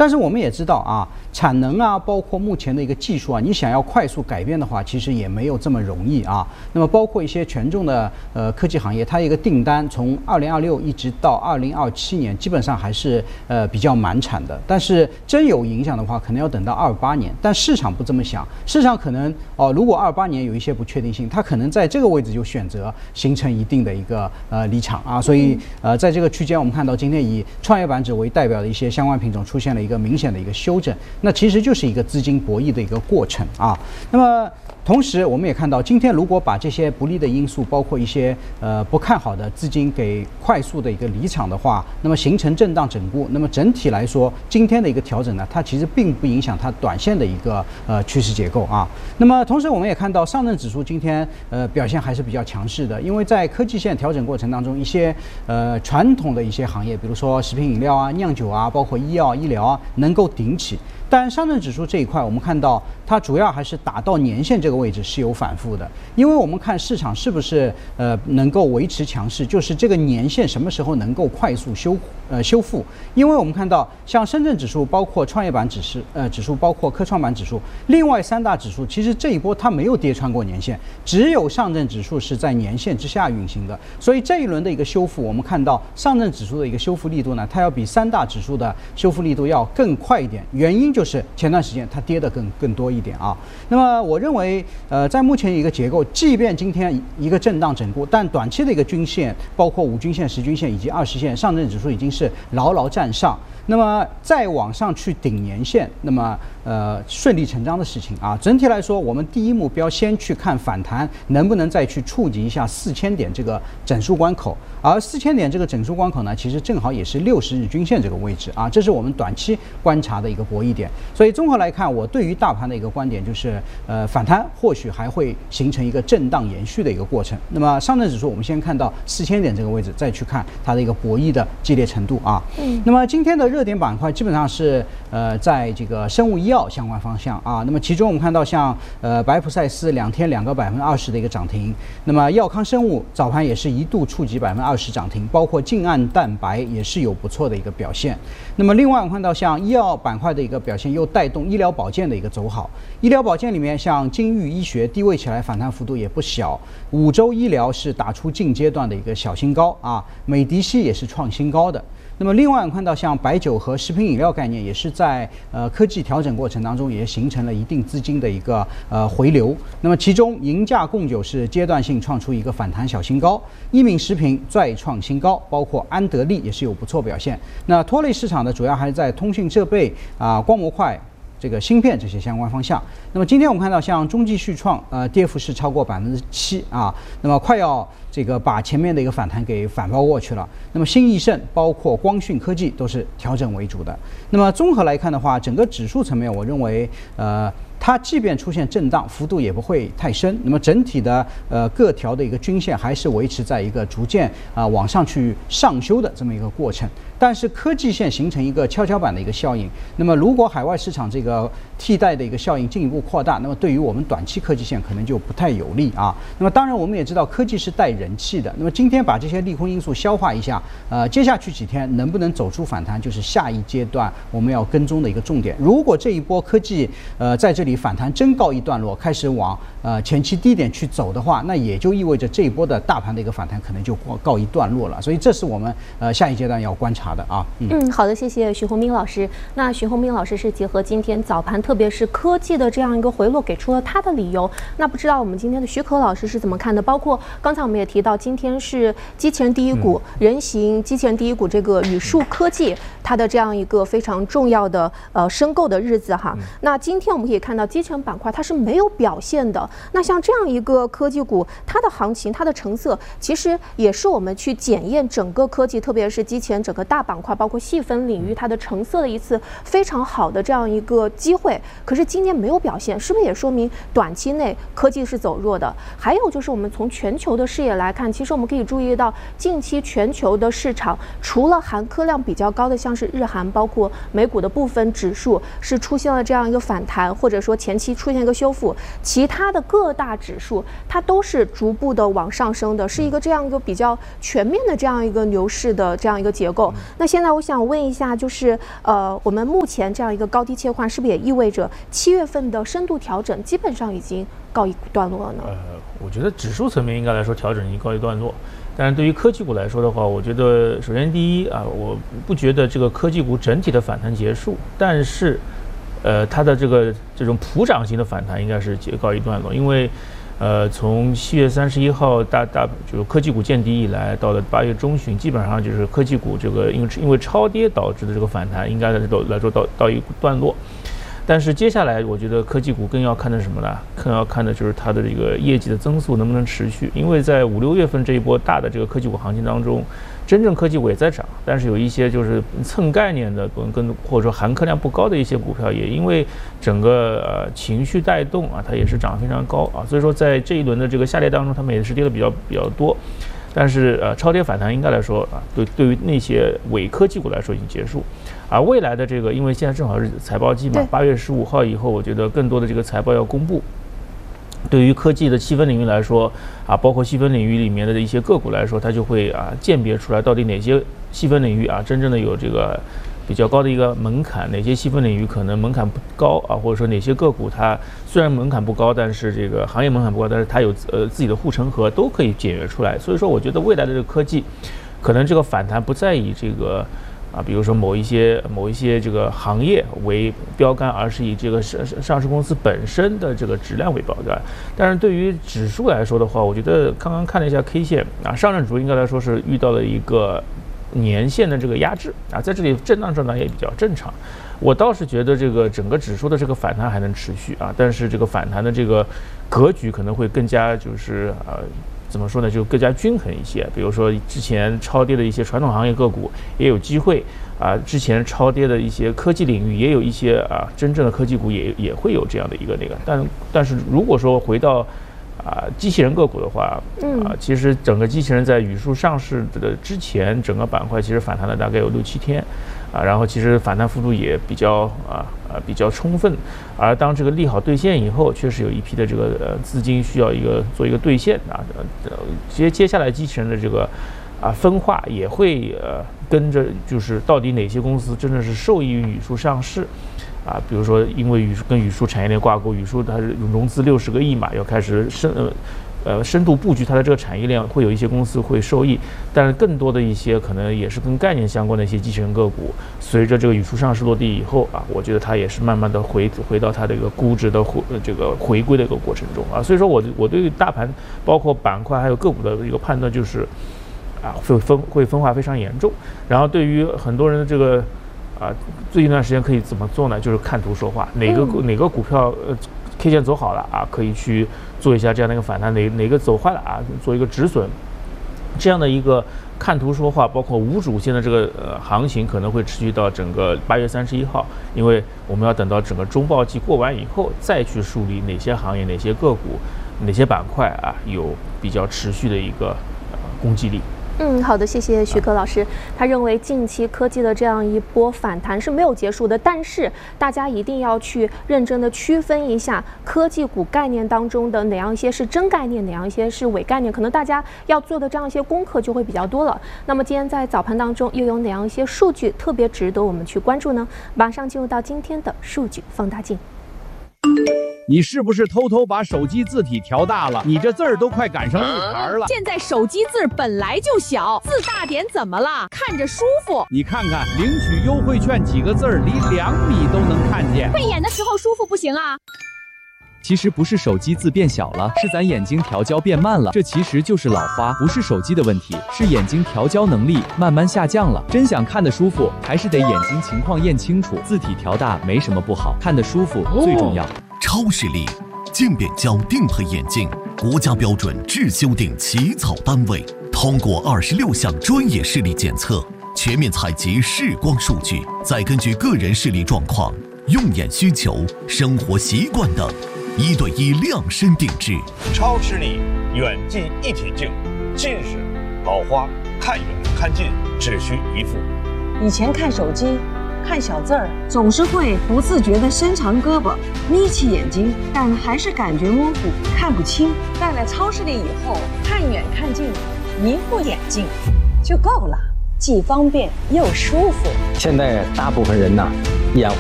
但是我们也知道啊，产能啊，包括目前的一个技术啊，你想要快速改变的话，其实也没有这么容易啊。那么包括一些权重的科技行业，它一个订单从2026一直到2027年，基本上还是比较满产的。但是真有影响的话，可能要等到28年。但市场不这么想，市场可能如果28年有一些不确定性，它可能在这个位置就选择形成一定的一个离场啊。所以在这个区间，我们看到今天以创业板指为代表的一些相关品种出现了一个明显的一个修正，那其实就是一个资金博弈的一个过程啊。那么同时，我们也看到，今天如果把这些不利的因素，包括一些不看好的资金给快速的一个离场的话，那么形成震荡整固，那么整体来说，今天的一个调整呢，它其实并不影响它短线的一个趋势结构啊。那么同时，我们也看到上证指数今天表现还是比较强势的，因为在科技线调整过程当中，一些传统的一些行业，比如说食品饮料啊、酿酒啊，包括医药、医疗啊，能够顶起。但上证指数这一块，我们看到它主要还是打到年线这个位置是有反复的，因为我们看市场是不是能够维持强势，就是这个年线什么时候能够快速修复？因为我们看到像深圳指数、包括创业板指数、包括科创板指数，另外3大指数其实这一波它没有跌穿过年线，只有上证指数是在年线之下运行的，所以这一轮的一个修复，我们看到上证指数的一个修复力度呢，它要比3大指数的修复力度要更快一点，原因就是前段时间它跌得更多一点啊。那么我认为，在目前一个结构，即便今天一个震荡整固，但短期的一个均线，包括5均线、10均线以及20线，上证指数已经是牢牢站上。那么再往上去顶年线，那么顺理成章的事情啊。整体来说，我们第一目标先去看反弹能不能再去触及一下4000点这个整数关口，而4000点这个整数关口呢，其实正好也是60日均线这个位置啊，这是我们短期观察的一个博弈点。所以综合来看，我对于大盘的一个观点就是，反弹或许还会形成一个震荡延续的一个过程。那么上证指数，我们先看到4000点这个位置，再去看它的一个博弈的激烈程度啊。那么今天的热点板块基本上是在这个生物医药相关方向啊。那么其中我们看到像白普赛斯2天2个20%的一个涨停，那么药康生物早盘也是一度触及20%涨停，包括近岸蛋白也是有不错的一个表现。那么另外我们看到像医药板块的一个表现，又带动医疗保健的一个走好。医疗保健里面，像金域医学低位起来反弹幅度也不小，5周医疗是打出近阶段的一个小新高啊，美迪西也是创新高的。那么另外我们看到像白酒和食品饮料概念也是在科技调整过程当中也形成了一定资金的一个回流。那么其中银价供酒是阶段性创出一个反弹小新高，一敏食品再创新高，包括安德利也是有不错表现。那拖累市场的主要还是在通讯设备光模块、这个芯片这些相关方向。那么今天我们看到像中继续创跌幅是超过7%啊，那么快要这个把前面的一个反弹给反包过去了。那么新易盛包括光讯科技都是调整为主的。那么综合来看的话，整个指数层面我认为它即便出现震荡，幅度也不会太深。那么整体的各条的一个均线还是维持在一个逐渐往上去上修的这么一个过程。但是科技线形成一个跷跷板的一个效应。那么如果海外市场这个替代的一个效应进一步扩大，那么对于我们短期科技线可能就不太有利啊。那么当然我们也知道科技是带人气的。那么今天把这些利空因素消化一下，接下去几天能不能走出反弹，就是下一阶段我们要跟踪的一个重点。如果这一波科技在这里反弹真告一段落，开始往前期低点去走的话，那也就意味着这一波的大盘的一个反弹可能就告一段落了。所以这是我们下一阶段要观察的啊。 好的，谢谢徐宏斌老师。那徐宏斌老师是结合今天早盘，特别是科技的这样一个回落，给出了他的理由。那不知道我们今天的许可老师是怎么看的？包括刚才我们也提到，今天是机前第一股、人形机前第一股这个宇树科技它的这样一个非常重要的申购的日子哈。那今天我们可以看到机前板块它是没有表现的。那像这样一个科技股，它的行情、它的成色，其实也是我们去检验整个科技，特别是机前整个大板块，包括细分领域它的成色的一次非常好的这样一个机会。可是今年没有表现，是不是也说明短期内科技是走弱的？还有就是我们从全球的视野来看，其实我们可以注意到，近期全球的市场除了含科量比较高的，像是日韩，包括美股的部分指数是出现了这样一个反弹，或者说说前期出现一个修复，其他的各大指数它都是逐步的往上升的，是一个这样一个比较全面的这样一个牛市的这样一个结构。那现在我想问一下，就是我们目前这样一个高低切换，是不是也意味着7月份的深度调整基本上已经告一段落了呢？ 我觉得指数层面应该来说调整已经告一段落，但是对于科技股来说的话，我觉得首先第一啊，我不觉得这个科技股整体的反弹结束，但是它的这种普涨型的反弹应该是告一段落，因为从7月31号就是科技股见底以来，到了8月中旬，基本上就是科技股这个因为超跌导致的这个反弹，应该来说到一段落。但是接下来，我觉得科技股更要看的是什么呢？更要看的就是它的这个业绩的增速能不能持续。因为在5、6月份这一波大的这个科技股行情当中，真正科技股也在涨，但是有一些就是蹭概念的或者说含客量不高的一些股票，也因为整个情绪带动啊，它也是涨非常高啊。所以说在这一轮的这个下跌当中，它们也是跌的比较多。但是超跌反弹应该来说啊，对于那些伪科技股来说已经结束，而未来的这个，因为现在正好是财报季嘛，8月15号以后，我觉得更多的这个财报要公布。对于科技的细分领域来说啊，包括细分领域里面的一些个股来说，它就会鉴别出来到底哪些细分领域真正的有这个比较高的一个门槛，哪些细分领域可能门槛不高或者说哪些个股它虽然门槛不高，但是这个行业门槛不高，但是它有自己的护城河，都可以检阅出来。所以说，我觉得未来的这个科技，可能这个反弹不再以这个比如说某一些这个行业为标杆，而是以这个上市公司本身的这个质量为标杆。但是对于指数来说的话，我觉得刚刚看了一下 K 线上证指数应该来说是遇到了一个年线的这个压制在这里震荡也比较正常。我倒是觉得这个整个指数的这个反弹还能持续但是这个反弹的这个格局可能会更加就是怎么说呢，就更加均衡一些。比如说之前超跌的一些传统行业个股也有机会之前超跌的一些科技领域也有一些真正的科技股也会有这样的一个但是如果说回到机器人个股的话，其实整个机器人在语数上市的之前，整个板块其实反弹了大概有6、7天，然后其实反弹幅度也比较充分，而当这个利好兑现以后，确实有一批的这个资金需要做一个兑现接下来机器人的这个分化也会跟着，就是到底哪些公司真的是受益于语数上市。比如说，因为跟语数产业链挂钩，语数它是融资60个亿嘛，要开始深度布局它的这个产业链，会有一些公司会受益，但是更多的一些可能也是跟概念相关的一些机器人个股，随着这个语数上市落地以后我觉得它也是慢慢的回到它的一个估值的回归的一个过程中所以说我对于大盘包括板块还有个股的一个判断就是会分化非常严重。然后对于很多人的这个最近一段时间可以怎么做呢？就是看图说话，哪个股票K 线走好了可以去做一下这样的一个反弹，哪个走坏了做一个止损，这样的一个看图说话，包括无主线的这个行情可能会持续到整个8月31号，因为我们要等到整个中报季过完以后，再去梳理哪些行业、哪些个股、哪些板块有比较持续的一个攻击力。 好的，谢谢徐科老师。他认为近期科技的这样一波反弹是没有结束的，但是大家一定要去认真的区分一下科技股概念当中的哪样一些是真概念，哪样一些是伪概念，可能大家要做的这样一些功课就会比较多了。那么今天在早盘当中又有哪样一些数据特别值得我们去关注呢？马上进入到今天的数据放大镜。 你是不是偷偷把手机字体调大了？你这字儿都快赶上路牌了。 现在手机字本来就小，字大点怎么了？看着舒服。 你看看领取优惠券几个字儿离2米都能看见。 慧眼的时候舒服不行啊。 其实不是手机字变小了，是咱眼睛调焦变慢了。这其实就是老花，不是手机的问题，是眼睛调焦能力慢慢下降了。真想看得舒服，还是得眼睛情况验清楚。字体调大没什么不好，看得舒服最重要。 超视力渐变焦定配眼镜，国家标准制修订起草单位，通过26项专业视力检测，全面采集视光数据，再根据个人视力状况、用眼需求、生活习惯等，1对1量身定制。 超视力远近一体镜，近视、老花、看远看近只需一副。 以前看手机看小字儿，总是会不自觉地伸长胳膊，眯起眼睛，但还是感觉模糊，看不清。带来超视力以后，看远看近，一副眼镜就够了，既方便又舒服。 现在大部分人呢，眼